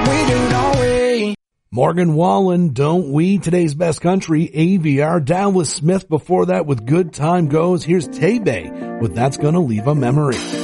We do, don't we? Morgan Wallen, Don't We? Today's Best Country, AVR. Dallas Smith before that with Good Time Goes. Here's Tay Bay with That's Gonna Leave a Memory.